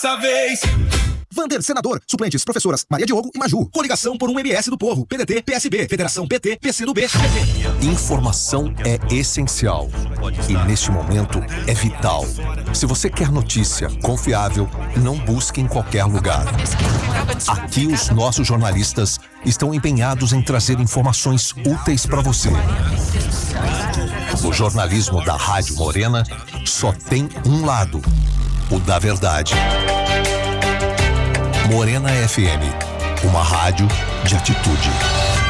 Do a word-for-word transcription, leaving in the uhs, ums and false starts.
Dessa vez. Vander, senador. Suplentes, professoras Maria Diogo e Maju. Coligação por um M S do Povo. P D T, P S B. Federação P T, P C do B. P T. Informação é essencial. E neste momento é vital. Se você quer notícia confiável, não busque em qualquer lugar. Aqui os nossos jornalistas estão empenhados em trazer informações úteis para você. O jornalismo da Rádio Morena só tem um lado, o da verdade. Morena F M, uma rádio de atitude.